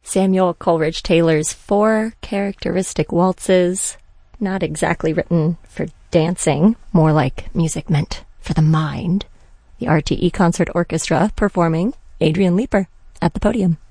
Samuel Coleridge Taylor's 4 characteristic waltzes, not exactly written for dancing, more like music meant for the mind. The RTE Concert Orchestra performing Adrian Leeper at the podium.